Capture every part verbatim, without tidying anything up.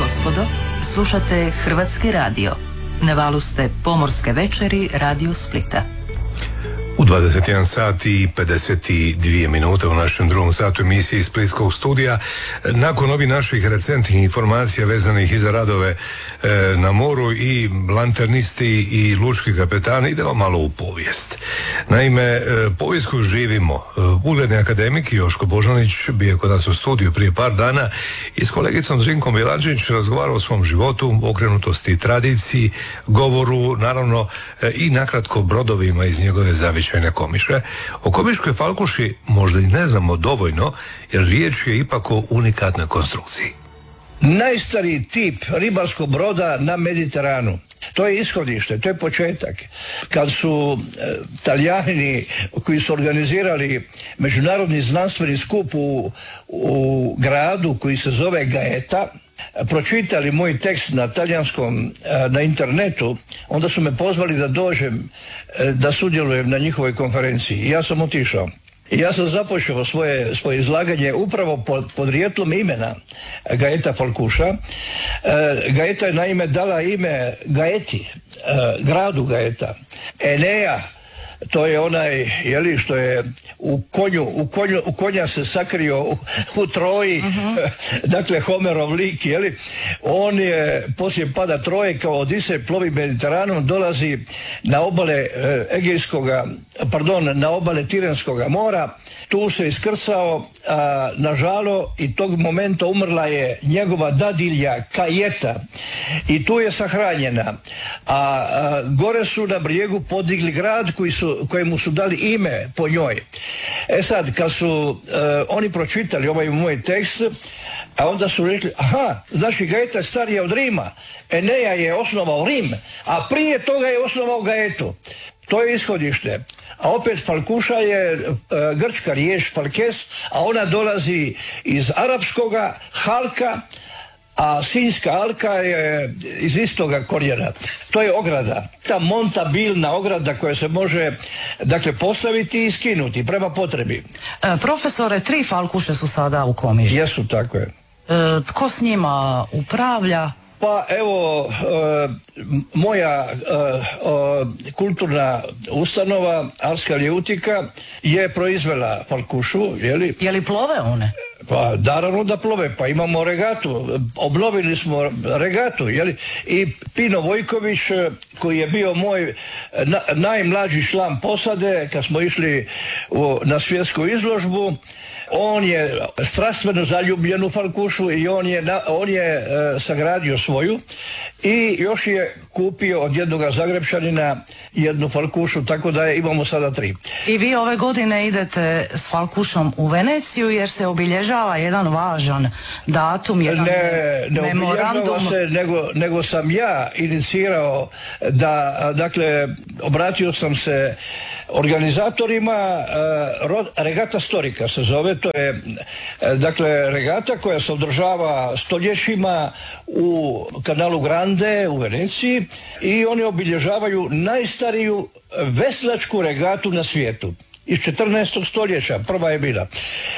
gospodo, slušate Hrvatski radio. Na valu ste Pomorske večeri Radio Splita. U dvadeset jedan sat i pedeset dvije minute u našem drugom satu emisije iz Splitskog studija. Nakon ovih naših recentnih informacija vezanih i za radove e, na moru i lanternisti i lučki kapetani, idemo malo u povijest. Naime, e, povijest koju živimo, e, ugledni akademik Joško Božanić bio je kod nas u studiju prije par dana i s kolegicom Zrinkom Bjelančić razgovarao o svom životu, okrenutosti tradiciji, govoru, naravno e, i nakratko brodovima iz njegove zavičajne Komiše. O Komiškoj falkuši možda i ne znamo dovoljno, jer riječ je ipak o unikatnoj konstrukciji. Najstariji tip ribarskog broda na Mediteranu. To je ishodište, to je početak. Kad su e, Talijani koji su organizirali međunarodni znanstveni skup u, u gradu koji se zove Gaeta, pročitali moj tekst na talijanskom na internetu, onda su me pozvali da dođem da sudjelujem na njihovoj konferenciji. I ja sam otišao. I ja sam započeo svoje, svoje izlaganje upravo pod, pod rijetlom imena Gaeta Falkuša. E, Gaeta je naime dala ime Gaeti, e, gradu Gaeta. Enea, to je onaj, jeli, što je u konju, u konju, u konja se sakrio u, u Troji, uh-huh. Dakle, Homerov lik, jeli, on je poslije pada Troje kao Odisej plovi Mediteranom, dolazi na obale Egejskoga, pardon, na obale Tirenskoga mora, tu se iskrcao, a, nažalo, i tog momenta umrla je njegova dadilja Kajeta i tu je sahranjena, a, a gore su na brijegu podigli grad koji su kojemu su dali ime po njoj. E sad, kad su uh, oni pročitali ovaj moj tekst, a onda su rekli, aha, znači Gaeta je starija od Rima, Eneja je osnovao Rim, a prije toga je osnovao Gaetu. To je ishodište. A opet falkuša je uh, grčka riječ falkes, a ona dolazi iz arapskoga halka, a Sinjska alka je iz istoga korijena. To je ograda. Ta montabilna ograda koja se može, dakle, postaviti i skinuti prema potrebi. E, profesore, tri falkuše su sada u Komiži. Jesu, tako je. E, tko s njima upravlja? Pa evo, e, moja e, e, kulturna ustanova Arska Ljeutika je proizvela falkušu, jeli? Je li plove one? Pa naravno da plove, pa imamo regatu, obnovili smo regatu, jeli? I Pino Vojković, koji je bio moj na, najmlađi član posade, kad smo išli u, na svjetsku izložbu, on je strastveno zaljubljen u falkušu i on je, na, on je e, sagradio svoju i još je kupio od jednog Zagrebčanina jednu falkušu, tako da je, imamo sada tri. I vi ove godine idete s falkušom u Veneciju jer se obilježava jedan važan datum, jedan ne, ne memorandum. Ne se, nego, nego sam ja inicirao da, dakle, obratio sam se organizatorima, uh, regata Storika se zove, to je uh, dakle regata koja se održava stoljećima u kanalu Grande u Veneciji i oni obilježavaju najstariju veslačku regatu na svijetu. Iz četrnaestog stoljeća, prva je bila.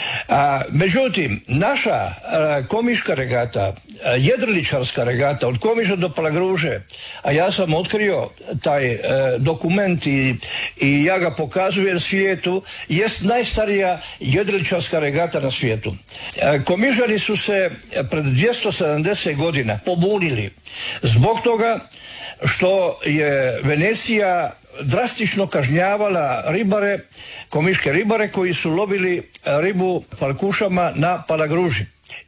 A, međutim, naša a, komiška regata, a, jedriličarska regata od Komiža do Palagruže, a ja sam otkrio taj a, dokument i, i ja ga pokazujem svijetu, jest najstarija jedriličarska regata na svijetu. A, Komižani su se pred dvjesto sedamdeset godina pobunili zbog toga što je Venecija drastično kažnjavala ribare, komiške ribare koji su lovili ribu falkušama na Palagruži.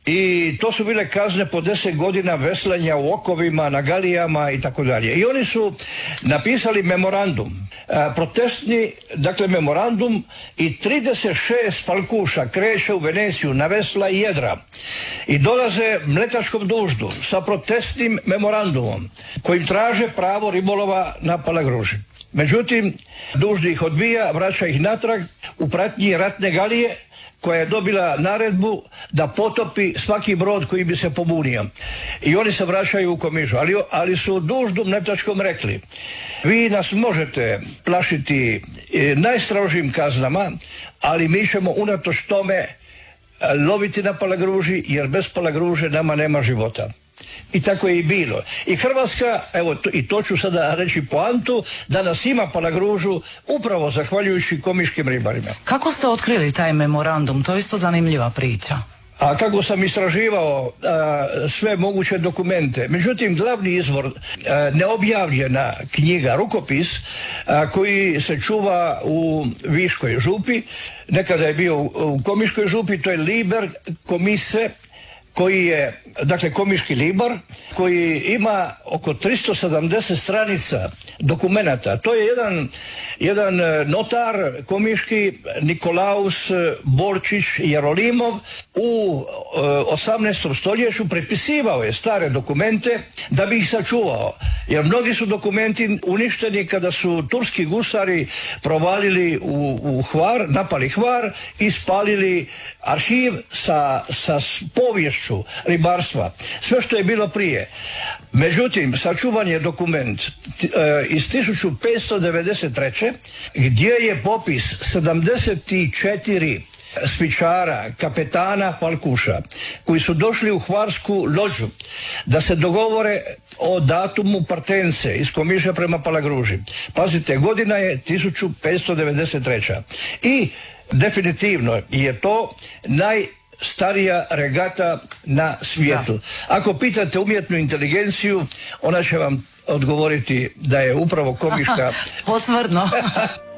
I to su bile kazne po deset godina veslanja u okovima, na galijama i tako dalje. I oni su napisali memorandum, protestni, dakle memorandum, i trideset šest falkuša kreće u Veneciju na vesla i jedra i dolaze Mletačkom duždu sa protestnim memorandumom kojim traže pravo ribolova na Palagruži. Međutim, duždi ih odbija, vraća ih natrag u pratnji ratne galije koja je dobila naredbu da potopi svaki brod koji bi se pobunio. I oni se vraćaju u Komižu, ali, ali su duždu Mletačkom rekli: vi nas možete plašiti najstrožim kaznama, ali mi ćemo unatoč tome loviti na Palagruži, jer bez Palagruže nama nema života. I tako je i bilo. I Hrvatska, evo to, i to ću sada reći poantu, danas ima Palagružu upravo zahvaljujući komiškim ribarima. Kako ste otkrili taj memorandum? To je isto zanimljiva priča. A kako sam istraživao a, sve moguće dokumente. Međutim, glavni izvor, a, neobjavljena knjiga, rukopis, a, koji se čuva u Viškoj župi, nekada je bio u, u Komiškoj župi, to je Liber Komise, koji je, dakle, komiški libar, koji ima oko tristo sedamdeset stranica dokumenata. To je jedan, jedan notar komiški, Nikolaus Borčić Jerolimov, u e, osamnaestom stoljeću prepisivao je stare dokumente da bi ih sačuvao. Jer mnogi su dokumenti uništeni kada su turski gusari provalili u, u Hvar, napali Hvar i spalili arhiv sa, sa poviješću ribarstva. Sve što je bilo prije. Međutim, sačuvan je dokument e, iz tisuću petsto devedeset treće gdje je popis sedamdeset četiri svičara, kapetana Palkuša, koji su došli u hvarsku lođu da se dogovore o datumu partence iz Komiša prema Palagruži. Pazite, godina je tisuću petsto devedeset treća. I definitivno je to naj starija regata na svijetu. Da. Ako pitate umjetnu inteligenciju, ona će vam odgovoriti da je upravo komiška. Potvrdno.